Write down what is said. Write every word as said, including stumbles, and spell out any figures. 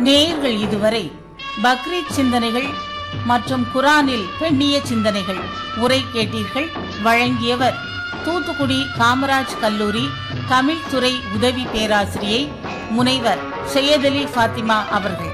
நேயர்கள் இதுவரை பக்ரீத் சிந்தனைகள் மற்றும் குரானில் பெண்ணிய சிந்தனைகள் உரை கேட்டீர்கள். வழங்கியவர் தூத்துக்குடி காமராஜ் கல்லூரி தமிழ் துறை உதவி பேராசிரியை முனைவர் சையதலி ஃபாத்திமா அவர்கள்.